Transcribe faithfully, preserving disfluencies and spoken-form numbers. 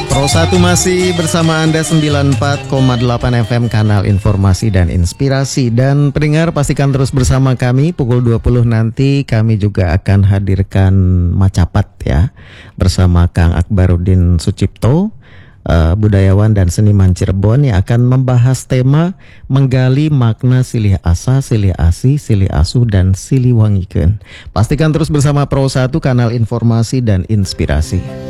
Pro satu masih bersama Anda sembilan puluh empat koma delapan F M Kanal Informasi dan Inspirasi. Dan pendengar pastikan terus bersama kami. Pukul dua puluh nanti kami juga akan hadirkan Macapat ya, bersama Kang Akbaruddin Sucipto, uh, budayawan dan seniman Cirebon, yang akan membahas tema menggali makna silih asa, silih asih, silih asuh, dan silih wangikeun. Pastikan terus bersama Pro satu Kanal Informasi dan Inspirasi.